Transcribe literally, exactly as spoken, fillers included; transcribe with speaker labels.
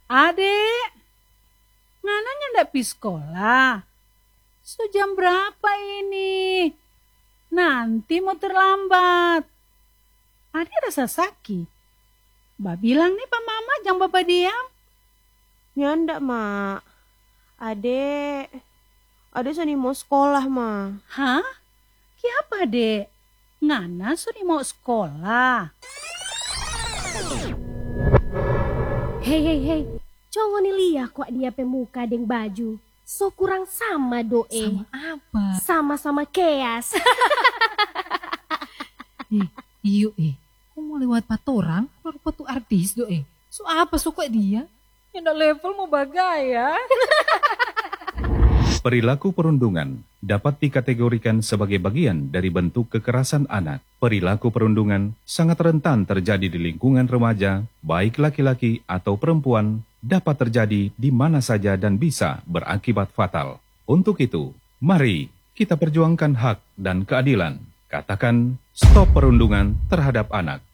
Speaker 1: Adek, ngananya ndak pi sekolah? So jam berapa ini? Nanti mau terlambat. Adek rasa sakit. Mbak bilang nih Pak Mama jangan Bapak diam.
Speaker 2: Ya ndak, Mak. Adek, adek sani mau sekolah, Ma.
Speaker 1: Hah? Kiapa, Dek? Ngana suri mau sekolah?
Speaker 3: Hei, hei, hei. Congo nih liya kok dia pemuka deng baju. So kurang sama doe.
Speaker 4: Sama apa?
Speaker 3: Sama-sama keas.
Speaker 4: Eh, iyo eh. Kau mau lewat patorang? Baru patu artis do eh. So apa suka dia? Yang dah level mau bagaya.
Speaker 5: Perilaku perundungan dapat dikategorikan sebagai bagian dari bentuk kekerasan anak. Perilaku perundungan sangat rentan terjadi di lingkungan remaja, baik laki-laki atau perempuan, dapat terjadi di mana saja dan bisa berakibat fatal. Untuk itu, mari kita perjuangkan hak dan keadilan. Katakan stop perundungan terhadap anak.